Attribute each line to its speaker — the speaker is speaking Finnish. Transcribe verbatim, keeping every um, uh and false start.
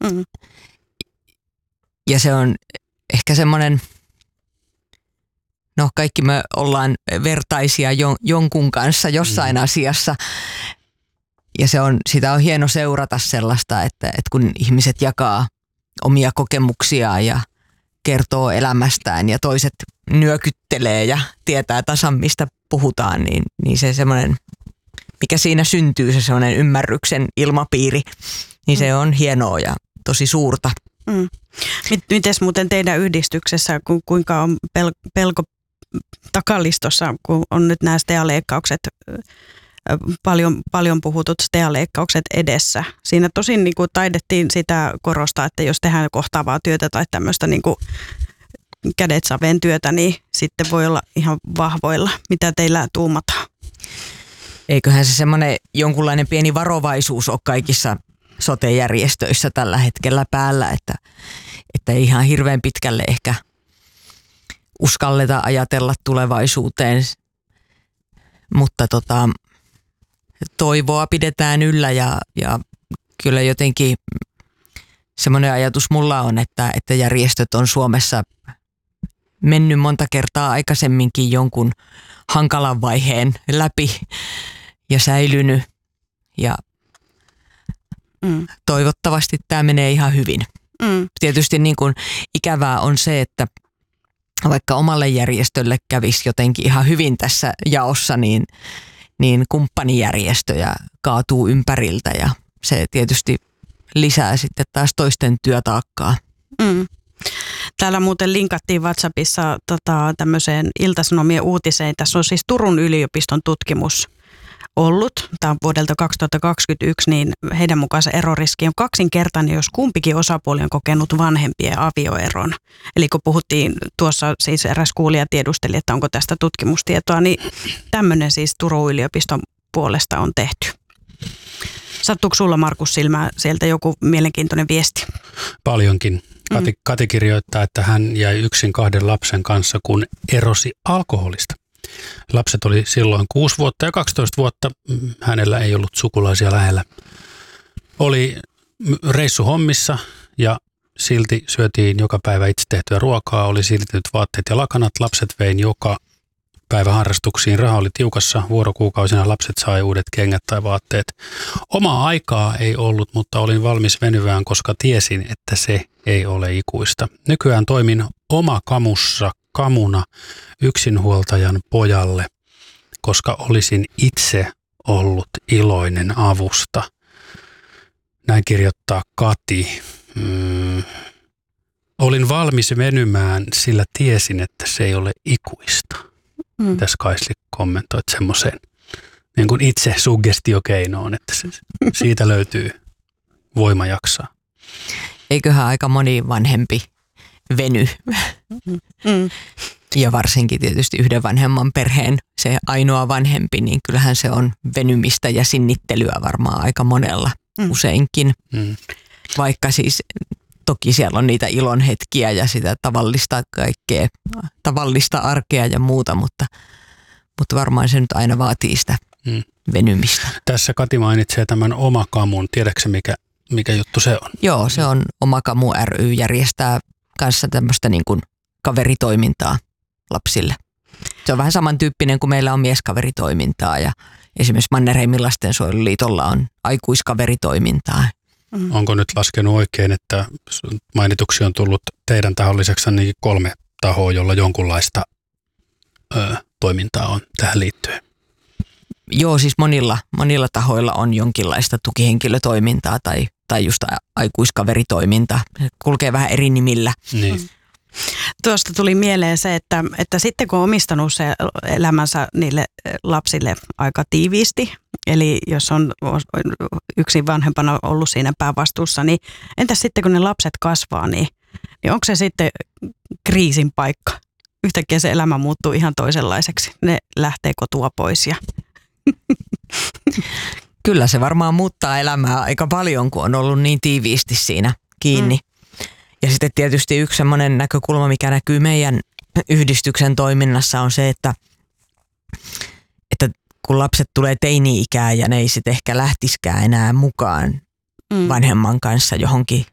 Speaker 1: Mm.
Speaker 2: Ja se on ehkä semmoinen, no kaikki me ollaan vertaisia jon, jonkun kanssa jossain mm. asiassa. Ja se on, sitä on hieno seurata sellaista, että, että kun ihmiset jakaa omia kokemuksiaan ja kertoo elämästään ja toiset nyökyttelee ja tietää tasan mistä puhutaan, niin, niin se semmoinen, mikä siinä syntyy, se semmoinen ymmärryksen ilmapiiri, niin se on hienoa ja tosi suurta.
Speaker 1: Mm. Mites muuten teidän yhdistyksessä, ku, kuinka on pel, pelko takalistossa, kun on nyt nämä stealeikkaukset, paljon, paljon puhutut stealeikkaukset edessä. Siinä tosin niin kuin taidettiin sitä korostaa, että jos tehdään kohtaavaa työtä tai tämmöistä niin kuin kädet saveen työtä, niin sitten voi olla ihan vahvoilla. Mitä teillä tuumataan?
Speaker 2: Eiköhän se semmoinen jonkunlainen pieni varovaisuus ole kaikissa sote-järjestöissä tällä hetkellä päällä, että, että ei ihan hirveän pitkälle ehkä uskalleta ajatella tulevaisuuteen, mutta tota, toivoa pidetään yllä ja, ja kyllä jotenkin semmoinen ajatus mulla on, että, että järjestöt on Suomessa mennyt monta kertaa aikaisemminkin jonkun hankalan vaiheen läpi ja säilynyt ja mm. toivottavasti tämä menee ihan hyvin. Mm. Tietysti niin kuin ikävää on se, että vaikka omalle järjestölle kävisi jotenkin ihan hyvin tässä jaossa, niin, niin kumppanijärjestöjä kaatuu ympäriltä ja se tietysti lisää sitten taas toisten työtaakkaa.
Speaker 1: Mm. Täällä muuten linkattiin WhatsAppissa tota, tämmöiseen Ilta-Sanomien uutiseen. Tässä on siis Turun yliopiston tutkimus ollut. Tämä on vuodelta kaksituhattakaksikymmentäyksi, niin heidän mukaansa eroriski on kaksinkertainen, jos kumpikin osapuoli on kokenut vanhempien avioeron. Eli kun puhuttiin tuossa, siis eräs kuulija tiedusteli, että onko tästä tutkimustietoa, niin tämmöinen siis Turun yliopiston puolesta on tehty. Sattuuko sulla, Markus, silmää sieltä joku mielenkiintoinen viesti?
Speaker 3: Paljonkin. Kati, Kati kirjoittaa, että hän jäi yksin kahden lapsen kanssa, kun erosi alkoholista. Lapset oli silloin kuusi vuotta ja kaksitoista vuotta. Hänellä ei ollut sukulaisia lähellä. Oli reissu hommissa ja silti syötiin joka päivä itse tehtyä ruokaa. Oli siltityt vaatteet ja lakanat. Lapset vein joka päivä harrastuksiin. Raha oli tiukassa. Vuorokuukausina lapset sai uudet kengät tai vaatteet. Omaa aikaa ei ollut, mutta olin valmis venyvään, koska tiesin, että se ei ole ikuista. Nykyään toimin oma kamussa kamuna yksinhuoltajan pojalle, koska olisin itse ollut iloinen avusta. Näin kirjoittaa Kati. Mm. Olin valmis venymään, sillä tiesin, että se ei ole ikuista. Mm. Tässä Kaisli kommentoit semmoiseen niin kuin itse suggestiokeinoon, että se, siitä löytyy voima jaksaa.
Speaker 2: Eiköhän aika moni vanhempi veny. Mm. Ja varsinkin tietysti yhden vanhemman perheen se ainoa vanhempi, niin kyllähän se on venymistä ja sinnittelyä varmaan aika monella mm. useinkin. Mm. Vaikka siis toki siellä on niitä ilon hetkiä ja sitä tavallista kaikkea, tavallista arkea ja muuta, mutta, mutta varmaan se nyt aina vaatii sitä mm. venymistä.
Speaker 3: Tässä Kati mainitsee tämän Omakamun. Tiedätkö mikä, mikä juttu se on?
Speaker 2: Joo, se on Omakamu ry, järjestää kanssa tämmöistä niin kuin kaveritoimintaa lapsille. Se on vähän samantyyppinen kuin meillä on mieskaveritoimintaa ja esimerkiksi Mannerheimin lastensuojeluliitolla on aikuiskaveritoimintaa.
Speaker 3: Mm. Onko nyt laskenut oikein, että mainituksi on tullut teidän tahon lisäksi ainakin kolme tahoa, jolla jonkunlaista ö, toimintaa on tähän liittyen?
Speaker 2: Joo, siis monilla, monilla tahoilla on jonkinlaista tukihenkilötoimintaa tai, tai just aikuiskaveritoimintaa. Se kulkee vähän eri nimillä.
Speaker 3: Niin. Mm.
Speaker 1: Tuosta tuli mieleen se, että, että sitten kun on omistanut se elämänsä niille lapsille aika tiiviisti, eli jos on yksin vanhempana ollut siinä päävastuussa, niin entäs sitten kun ne lapset kasvaa, niin, niin onko se sitten kriisin paikka? Yhtäkkiä se elämä muuttuu ihan toisenlaiseksi. Ne lähtee kotua pois ja...
Speaker 2: Kyllä se varmaan muuttaa elämää aika paljon, kun on ollut niin tiiviisti siinä kiinni. Mm. Ja sitten tietysti yksi semmoinen näkökulma, mikä näkyy meidän yhdistyksen toiminnassa on se, että, että kun lapset tulee teini-ikään ja ne ei sitten ehkä lähtiskään enää mukaan mm. vanhemman kanssa johonkin